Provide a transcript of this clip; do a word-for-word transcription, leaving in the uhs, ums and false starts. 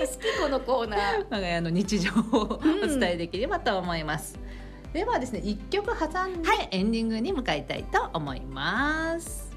好きこのコーナー。 我が家の日常をお伝えできればと思います、うん、ではですねいっきょく挟んでエンディングに向かいたいと思います。